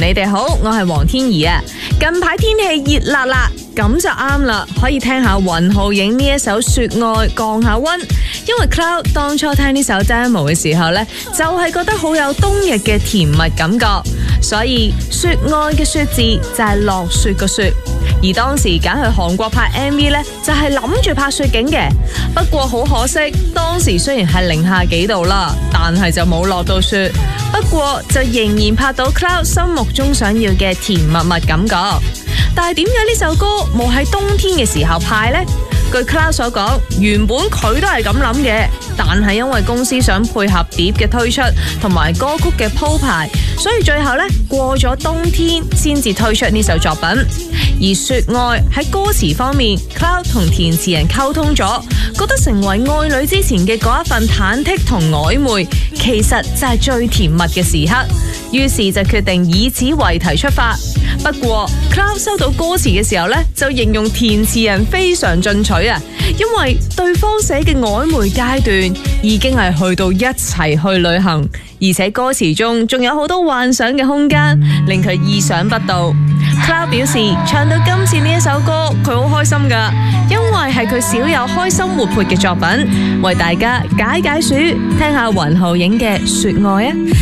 你哋好，我係黃天怡啊。近排天氣熱辣辣，咁就啱啦，可以聽下雲浩影呢一首《說愛》降下溫。因為 Cloud 當初聽呢首 demo 嘅時候呢，就係覺得好有冬日嘅甜蜜感覺，所以說愛嘅說字就係落雪個雪。而當時揀去韓國拍 MV 呢，就係諗住拍雪景嘅。不過好可惜，當時雖然係零下幾度啦，但係就冇落到雪。不過就仍然拍到 Cloud 心目中想要嘅甜蜜蜜感覺。但係點解呢首歌冇喺冬天嘅時候拍呢？據 Cloud 所講，原本佢都係咁諗嘅，但係因為公司想配合碟嘅推出同埋歌曲嘅鋪排，所以最後呢，過咗冬天先至推出呢首作品。而說愛喺歌詞方面 ，Cloud 同填詞人溝通咗，覺得成為愛侶之前嘅嗰一份忐忑同曖昧，其實就係最甜蜜嘅時刻。於是就決定以此為題出發。不過 Cloud 收到歌詞嘅時候呢，就形容填詞人非常進取啊，因為對方寫嘅曖昧階段已經係去到一齊去旅行，而且歌詞中仲有好多幻想嘅空間，令佢意想不到。Cloud 表示唱到今次呢一首歌，佢好開心噶，因為係佢少有開心活潑嘅作品，為大家解暑，聽下雲浩影嘅說愛啊！